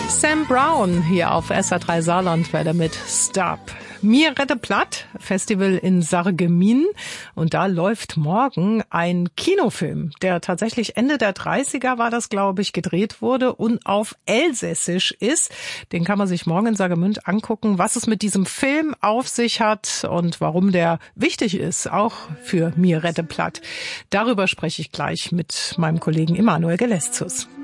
Sam Brown hier auf SR3 Saarlandwelle mit Stop. Mir rette platt, Festival in Sarreguemines, und da läuft morgen ein Kinofilm, der tatsächlich Ende der 30er war das, glaube ich, gedreht wurde und auf Elsässisch ist. Den kann man sich morgen in Sarreguemines angucken, was es mit diesem Film auf sich hat und warum der wichtig ist, auch für Mir rette platt. Darüber spreche ich gleich mit meinem Kollegen Emanuel Geleszus.